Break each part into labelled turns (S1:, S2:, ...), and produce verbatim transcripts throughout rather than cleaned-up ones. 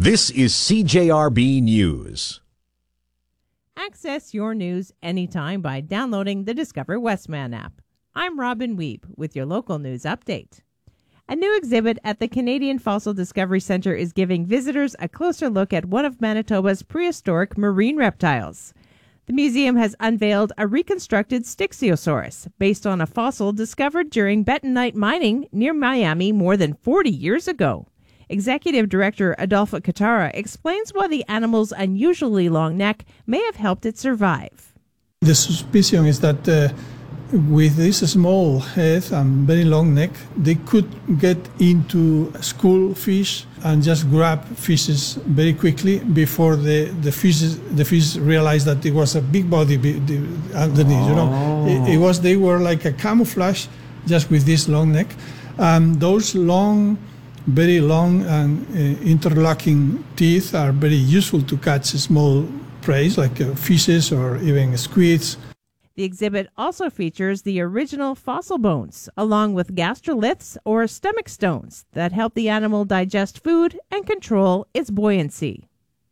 S1: This is C J R B News.
S2: Access your news anytime by downloading the Discover Westman app. I'm Robin Weeb with your local news update. A new exhibit at the Canadian Fossil Discovery Centre is giving visitors a closer look at one of Manitoba's prehistoric marine reptiles. The museum has unveiled a reconstructed Stixiosaurus based on a fossil discovered during bentonite mining near Miami more than forty years ago. Executive Director Adolfo Katara explains why the animal's unusually long neck may have helped it survive.
S3: The suspicion is that uh, with this small head and very long neck, they could get into school fish and just grab fishes very quickly before the, the fishes the fish realized that it was a big body underneath. Oh. You know, it, it was they were like a camouflage just with this long neck. Um, those long. Very long and uh, interlocking teeth are very useful to catch small prey like uh, fishes or even squids.
S2: The exhibit also features the original fossil bones, along with gastroliths or stomach stones that help the animal digest food and control its buoyancy.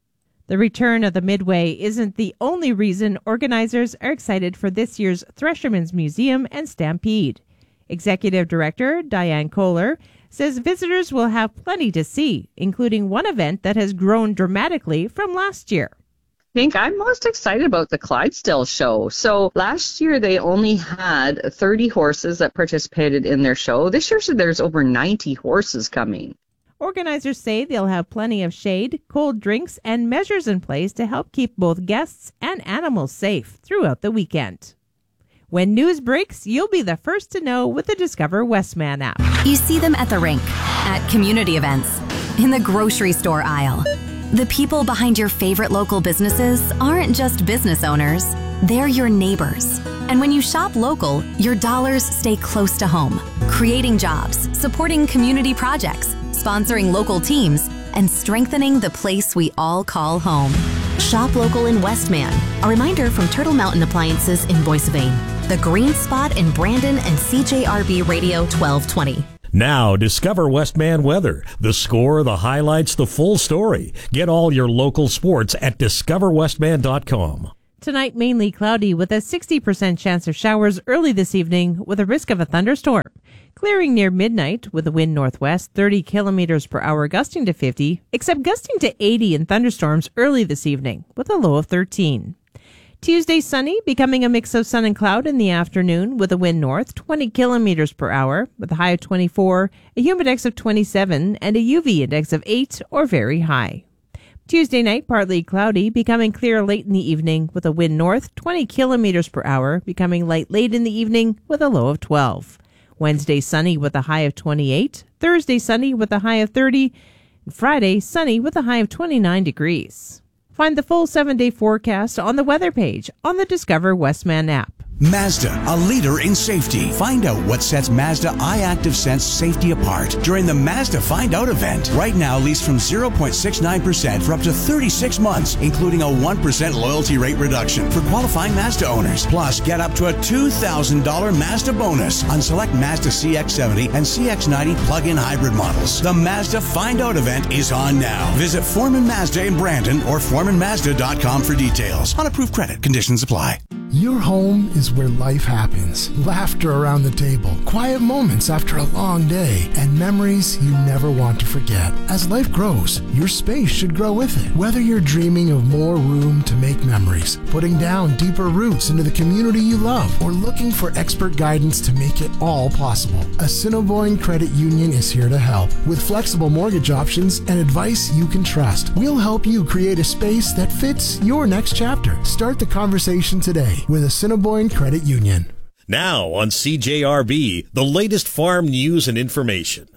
S2: The return of the Midway isn't the only reason organizers are excited for this year's Threshermen's Museum and Stampede. Executive Director Diane Kohler says visitors will have plenty to see, including one event that has grown dramatically from last year.
S4: I think I'm most excited about the Clydesdale show. So last year they only had thirty horses that participated in their show. This year there's over ninety horses coming.
S2: Organizers say they'll have plenty of shade, cold drinks, and measures in place to help keep both guests and animals safe throughout the weekend. When news breaks, you'll be the first to know with the Discover Westman app.
S5: You see them at the rink, at community events, in the grocery store aisle. The people behind your favorite local businesses aren't just business owners, they're your neighbors. And when you shop local, your dollars stay close to home, creating jobs, supporting community projects, sponsoring local teams, and strengthening the place we all call home. Shop local in Westman. A reminder from Turtle Mountain Appliances in Boissevain, The Green Spot in Brandon, and C J R B Radio twelve twenty.
S6: Now, Discover Westman weather. The score, the highlights, the full story. Get all your local sports at discover westman dot com.
S2: Tonight, mainly cloudy with a sixty percent chance of showers early this evening with a risk of a thunderstorm. Clearing near midnight with a wind northwest, thirty kilometers per hour gusting to fifty, except gusting to eighty in thunderstorms early this evening with a low of thirteen. Tuesday sunny, becoming a mix of sun and cloud in the afternoon with a wind north, twenty kilometers per hour with a high of twenty-four, a humidex of twenty-seven, and a U V index of eight or very high. Tuesday night, partly cloudy, becoming clear late in the evening with a wind north, twenty kilometers per hour, becoming light late in the evening with a low of twelve. Wednesday sunny with a high of twenty-eight, Thursday sunny with a high of thirty, and Friday sunny with a high of twenty-nine degrees. Find the full seven-day forecast on the weather page on the Discover Westman app.
S7: Mazda, a leader in safety. Find out what sets Mazda iActive Sense safety apart during the Mazda Find Out event. Right now, lease from zero point six nine percent for up to thirty-six months, including a one percent loyalty rate reduction for qualifying Mazda owners. Plus, get up to a two thousand dollars Mazda bonus on select Mazda C X seventy and C X ninety plug-in hybrid models. The Mazda Find Out event is on now. Visit Foreman Mazda in Brandon or foreman mazda dot com for details. On approved credit, conditions apply.
S8: Your home is where life happens. Laughter around the table, quiet moments after a long day, and memories you never want to forget. As life grows, your space should grow with it. Whether you're dreaming of more room to make memories, putting down deeper roots into the community you love, or looking for expert guidance to make it all possible, Assiniboine Credit Union is here to help. With flexible mortgage options and advice you can trust, we'll help you create a space that fits your next chapter. Start the conversation today with Assiniboine Credit Union.
S6: Now on C J R B, the latest farm news and information.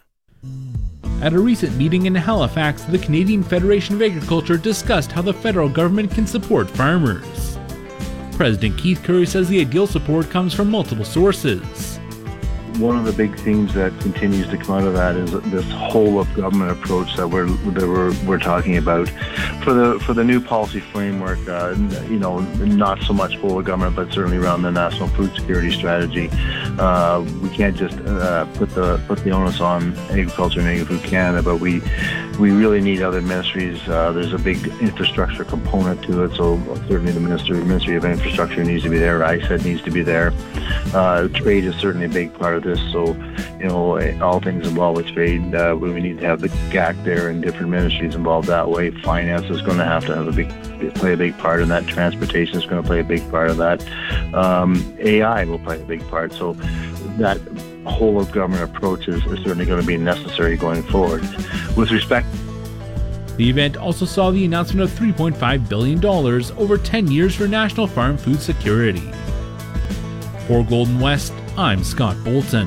S9: At a recent meeting in Halifax, the Canadian Federation of Agriculture discussed how the federal government can support farmers. President Keith Currie says the ideal support comes from multiple sources.
S10: One of the big themes that continues to come out of that is this whole of government approach that we're that we're we're talking about for the for the new policy framework. Uh, you know, not so much whole of government, but certainly around the national food security strategy. Uh, we can't just uh, put the put the onus on agriculture and Agri-Food Canada, but we we really need other ministries. Uh, there's a big infrastructure component to it, so certainly the minister, Ministry of Infrastructure needs to be there. I S E D needs to be there. Uh, trade is certainly a big part of this, so, you know, all things involved with trade, uh, we need to have the G A C there and different ministries involved that way. Finance is going to have to have a big, play a big part in that. Transportation is going to play a big part of that. Um, A I will play a big part, so that whole of government approach is, is certainly going to be necessary going forward. With respect,
S9: the event also saw the announcement of three point five billion dollars over ten years for national farm food security. For Golden West, I'm Scott Bolton.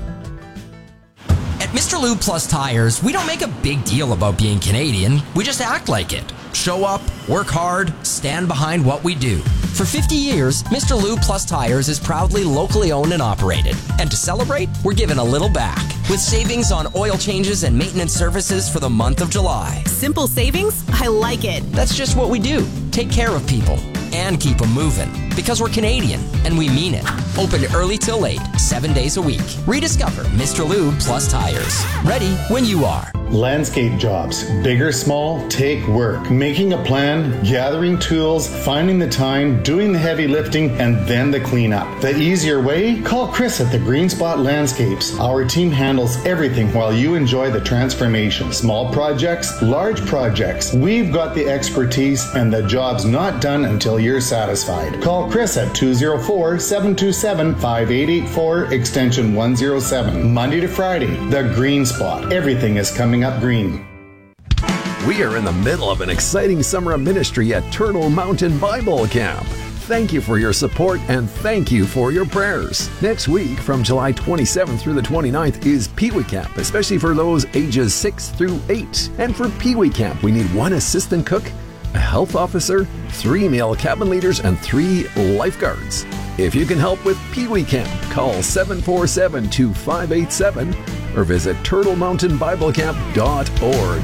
S11: At Mister Lube Plus Tires, we don't make a big deal about being Canadian, we just act like it. Show up, work hard, stand behind what we do. For fifty years, Mister Lube Plus Tires is proudly locally owned and operated. And to celebrate, we're giving a little back with savings on oil changes and maintenance services for the month of July.
S12: Simple savings? I like it.
S11: That's just what we do. Take care of people and keep them moving. Because we're Canadian, and we mean it. Open early till late, seven days a week. Rediscover Mister Lube Plus Tires. Ready when you are.
S13: Landscape jobs, big or small, take work. Making a plan, gathering tools, finding the time, doing the heavy lifting, and then the cleanup. The easier way? Call Chris at the Green Spot Landscapes. Our team handles everything while you enjoy the transformation. Small projects, large projects. We've got the expertise, and the job's not done until you're satisfied. Call Chris at two oh four, seven two seven, five eight eight four, extension one oh seven. Monday to Friday, the Green Spot. Everything is coming up green.
S14: We are in the middle of an exciting summer of ministry at Turtle Mountain Bible Camp. Thank you for your support and thank you for your prayers. Next week, from July twenty-seventh through the twenty-ninth, is Pee Wee Camp, especially for those ages six through eight. And for Pee Wee Camp, we need one assistant cook, a health officer, three male cabin leaders, and three lifeguards. If you can help with Pee Wee Camp, call seven four seven, two five eight seven or visit turtle mountain bible camp dot org.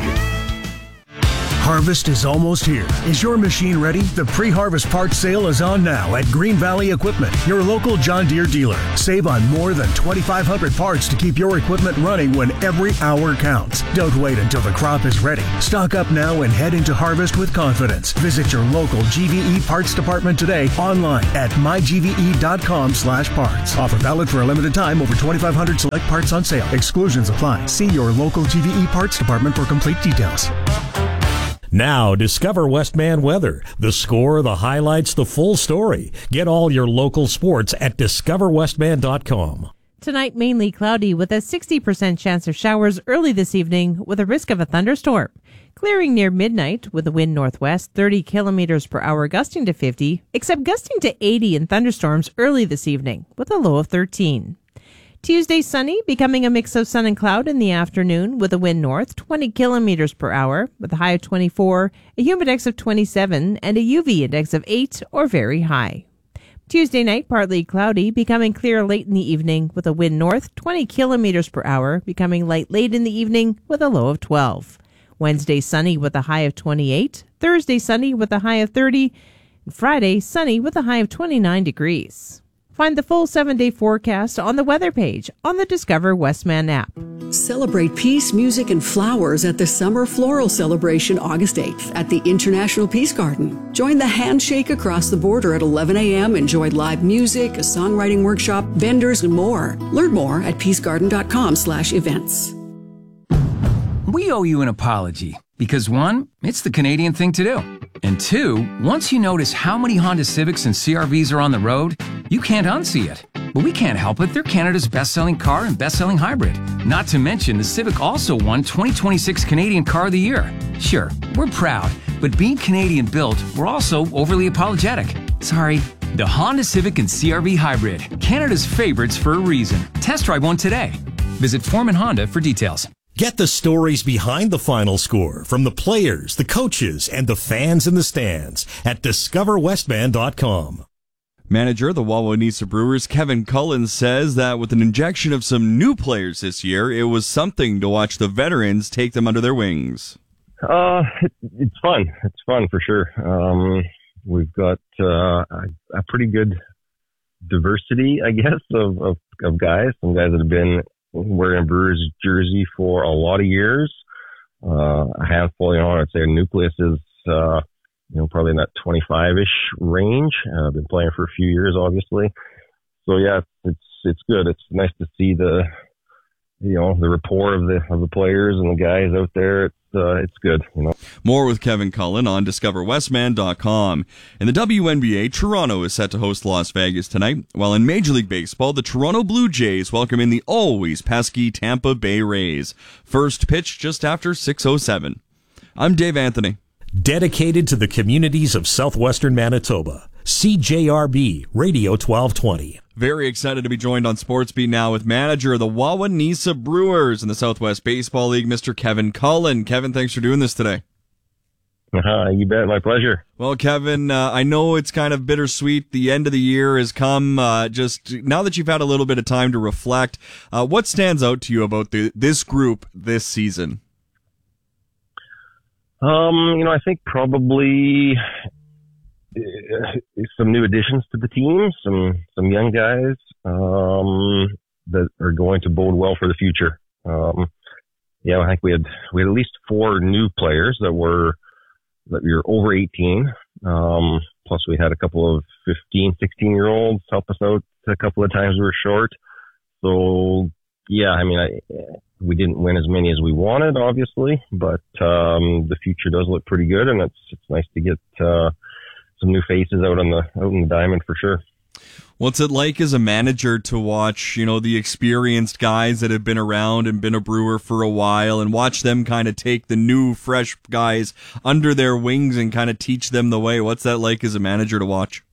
S15: Harvest is almost here. Is your machine ready? The pre-harvest parts sale is on now at Green Valley Equipment, your local John Deere dealer. Save on more than twenty-five hundred parts to keep your equipment running when every hour counts. Don't wait until the crop is ready. Stock up now and head into harvest with confidence. Visit your local G V E parts department today online at my g v e dot com slash parts. Offer valid for a limited time. Over twenty-five hundred select parts on sale. Exclusions apply. See your local G V E parts department for complete details.
S6: Now, discover Westman Weather. The score, the highlights, the full story. Get all your local sports at discover westman dot com.
S2: Tonight, mainly cloudy with a sixty percent chance of showers early this evening with a risk of a thunderstorm. Clearing near midnight with a wind northwest, thirty kilometers per hour gusting to fifty, except gusting to eighty in thunderstorms early this evening with a low of thirteen. Tuesday sunny, becoming a mix of sun and cloud in the afternoon with a wind north, twenty kilometers per hour with a high of twenty-four, a humidex of twenty-seven, and a U V index of eight or very high. Tuesday night, partly cloudy, becoming clear late in the evening with a wind north, twenty kilometers per hour, becoming light late in the evening with a low of twelve. Wednesday sunny with a high of twenty-eight, Thursday sunny with a high of thirty, and Friday sunny with a high of twenty-nine degrees. Find the full seven-day forecast on the weather page on the Discover Westman app.
S16: Celebrate peace, music, and flowers at the Summer Floral Celebration August eighth at the International Peace Garden. Join the Handshake Across the Border at eleven a.m. Enjoy live music, a songwriting workshop, vendors, and more. Learn more at peacegarden dot com slash events.
S17: We owe you an apology because, one, it's the Canadian thing to do. And two, once you notice how many Honda Civics and C R Vs are on the road, you can't unsee it. But we can't help it. They're Canada's best-selling car and best-selling hybrid. Not to mention, the Civic also won twenty twenty-six Canadian Car of the Year. Sure, we're proud, but being Canadian-built, we're also overly apologetic. Sorry. The Honda Civic and C R V Hybrid, Canada's favorites for a reason. Test drive one today. Visit Foreman Honda for details.
S6: Get the stories behind the final score from the players, the coaches, and the fans in the stands at discover westman dot com.
S18: Manager of the Wawanesa Brewers, Kevin Cullen, says that with an injection of some new players this year, it was something to watch the veterans take them under their wings.
S19: Uh, it, it's fun. It's fun for sure. Um, we've got uh, a, a pretty good diversity, I guess, of, of, of guys. Some guys that have been wearing a Brewers jersey for a lot of years. uh, a handful. You know, I'd say a nucleus is uh, you know probably in that twenty-five-ish range. Uh, I've been playing for a few years, obviously. So yeah, it's it's good. It's nice to see the you know the rapport of the of the players and the guys out there. It's uh, it's good. You know.
S18: More with Kevin Cullen on discover westman dot com. In the W N B A, Toronto is set to host Las Vegas tonight, while in Major League Baseball, the Toronto Blue Jays welcome in the always pesky Tampa Bay Rays. First pitch just after six oh seven. I'm Dave Anthony.
S6: Dedicated to the communities of southwestern Manitoba. C J R B Radio twelve twenty.
S18: Very excited to be joined on Sports Beat now with manager of the Wawaniisa Brewers in the Southwest Baseball League, Mister Kevin Cullen. Kevin, thanks for doing this today.
S19: Uh, you bet. My pleasure.
S18: Well, Kevin, uh, I know it's kind of bittersweet. The end of the year has come. Uh, just now that you've had a little bit of time to reflect, uh, what stands out to you about the, this group this season?
S19: Um, you know, I think probably some new additions to the team, some some young guys um, that are going to bode well for the future. Um, yeah, I think we had we had at least four new players that were that were over eighteen. Um, plus, we had a couple of fifteen, sixteen year olds help us out a couple of times we were short. So yeah, I mean, I, we didn't win as many as we wanted, obviously, but um, the future does look pretty good, and it's it's nice to get uh, some new faces out on the out in the diamond for sure.
S18: What's it like as a manager to watch, you know, the experienced guys that have been around and been a Brewer for a while, and watch them kind of take the new, fresh guys under their wings and kind of teach them the way? What's that like as a manager to watch?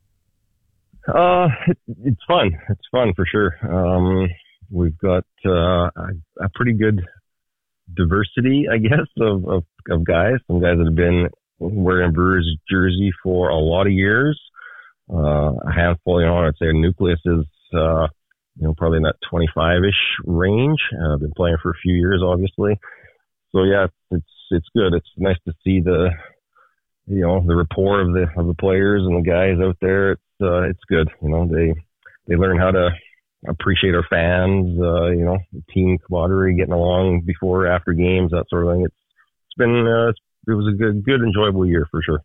S19: Uh, it, it's fun. It's fun for sure. Um, we've got uh, a, a pretty good diversity, I guess, of, of, of guys. Some guys that have been wearing Brewers jersey for a lot of years. Uh, a handful, you know, I'd say a nucleus is, uh, you know, probably in that twenty-five-ish range. Uh, I've been playing for a few years, obviously. So yeah, it's, it's good. It's nice to see the, you know, the rapport of the, of the players and the guys out there. It's, uh, it's good. You know, they, they learn how to appreciate our fans, uh, you know, team camaraderie, getting along before, after games, that sort of thing. It's, it's been, uh, it's, it was a good, good, enjoyable year for sure.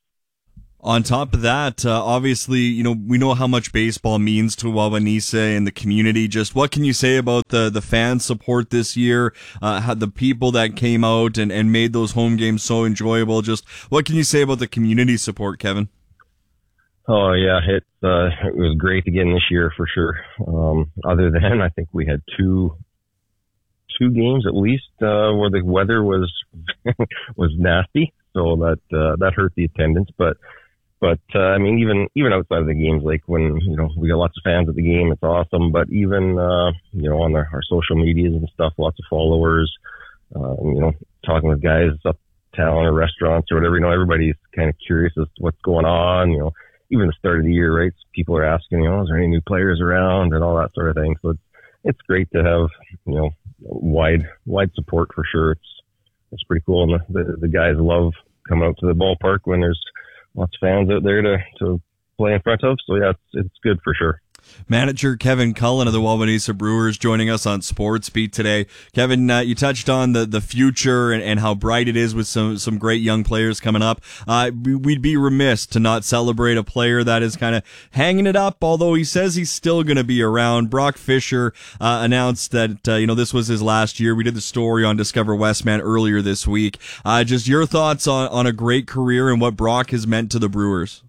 S18: On top of that, uh, obviously, you know, we know how much baseball means to Wawaniisa and the community. Just what can you say about the, the fan support this year, uh, how the people that came out and, and made those home games so enjoyable? Just what can you say about the community support, Kevin?
S19: Oh, yeah, it, uh, it was great again this year for sure. Um, other than I think we had two two games at least uh, where the weather was was nasty, so that uh, that hurt the attendance. But But, uh, I mean, even, even outside of the games, like when, you know, we got lots of fans at the game, it's awesome. But even, uh, you know, on our, our social medias and stuff, lots of followers, uh, you know, talking with guys uptown or restaurants or whatever, you know, everybody's kind of curious as to what's going on, you know, even the start of the year, right? People are asking, you know, is there any new players around and all that sort of thing. So it's, it's great to have, you know, wide, wide support for sure. It's, it's pretty cool. And the, the, the guys love coming out to the ballpark when there's lots of fans out there to, to play in front of. So, yeah, it's, it's good for sure.
S18: Manager Kevin Cullen of the Wawaniisa Brewers joining us on Sports Beat today. Kevin, uh, you touched on the, the future and, and how bright it is with some, some great young players coming up. Uh, we'd be remiss to not celebrate a player that is kind of hanging it up, although he says he's still going to be around. Brock Fisher uh, announced that, uh, you know, this was his last year. We did the story on Discover Westman earlier this week. Uh, just your thoughts on, on a great career and what Brock has meant to the Brewers.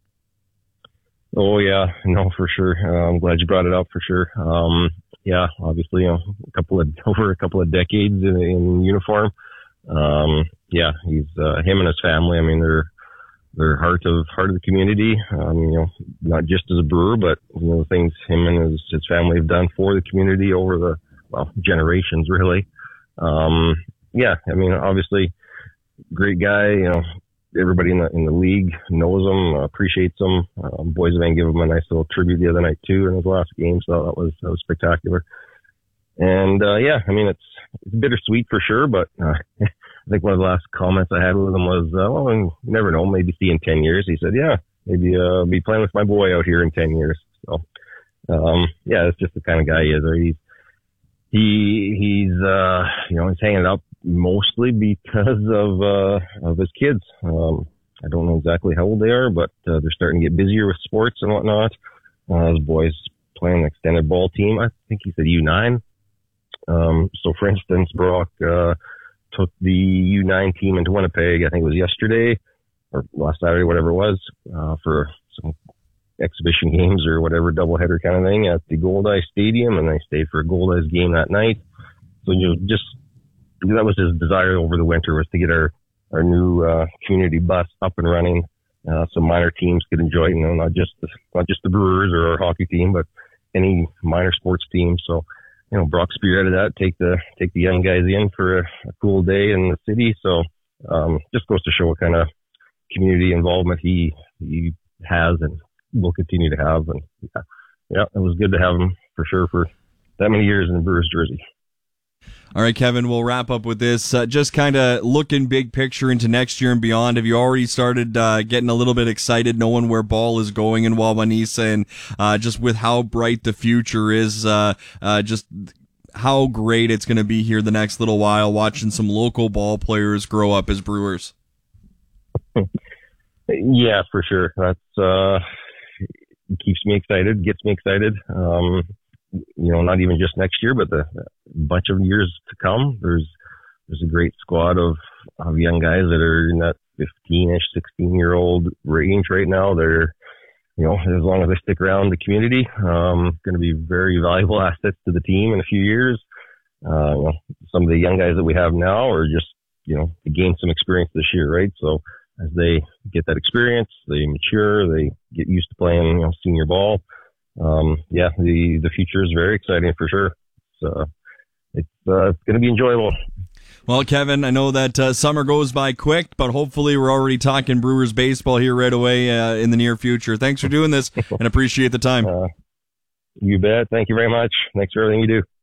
S19: Oh yeah, no, for sure. Uh, I'm glad you brought it up for sure. Um, yeah, obviously, you know, a couple of, over a couple of decades in, in uniform. Um, yeah, he's, uh, him and his family, I mean, they're, they're heart of, heart of the community. Um, you know, not just as a Brewer, but, you know, the things him and his, his family have done for the community over the, well, generations really. Um, yeah, I mean, obviously great guy, you know, everybody in the in the league knows him, uh, appreciates him. Um, Boys Van gave him a nice little tribute the other night too in his last game, so that was that was spectacular. And uh, yeah, I mean it's, it's bittersweet for sure, but uh, I think one of the last comments I had with him was, uh, "Well, you never know, maybe see you in ten years." He said, "Yeah, maybe uh, I'll be playing with my boy out here in ten years." So um, yeah, it's just the kind of guy he is. Or he's he he's uh, you know he's hanging it up mostly because of uh, of his kids. Um, I don't know exactly how old they are, but uh, they're starting to get busier with sports and whatnot. Uh, his boys playing an extended ball team. I think he said U nine. Um, so, for instance, Brock uh, took the U nine team into Winnipeg, I think it was yesterday or last Saturday, whatever it was, uh, for some exhibition games or whatever, doubleheader kind of thing at the Goldeye Stadium, and they stayed for a Goldeye's game that night. So, you know, just that was his desire over the winter, was to get our, our new uh, community bus up and running, uh, so minor teams could enjoy it, you know, not just the, not just the Brewers or our hockey team, but any minor sports team. So, you know, Brock spearheaded that, take the take the young guys in for a, a cool day in the city. So, um, just goes to show what kind of community involvement he he has and will continue to have. And yeah, yeah, it was good to have him for sure for that many years in the Brewers jersey.
S18: All right, Kevin, we'll wrap up with this. Uh, just kind of looking big picture into next year and beyond. Have you already started uh, getting a little bit excited, knowing where ball is going in Wawaniisa, and uh, just with how bright the future is, uh, uh, just how great it's going to be here the next little while, watching some local ball players grow up as Brewers?
S19: Yeah, for sure. That's uh, it keeps me excited, gets me excited. Um, you know, not even just next year, but the bunch of years to come. There's there's a great squad of, of young guys that are in that fifteen-ish, sixteen-year-old range right now. They're, you know, as long as they stick around the community, um, going to be very valuable assets to the team in a few years. Uh, you know, some of the young guys that we have now are just, you know, to gain some experience this year, right? So as they get that experience, they mature, they get used to playing, you know, senior ball. Um, yeah, the, the future is very exciting for sure. So it's, uh, it's going to be enjoyable.
S18: Well, Kevin, I know that uh, summer goes by quick, but hopefully we're already talking Brewers baseball here right away uh, in the near future. Thanks for doing this and appreciate the time.
S19: Uh, you bet. Thank you very much. Thanks for everything you do.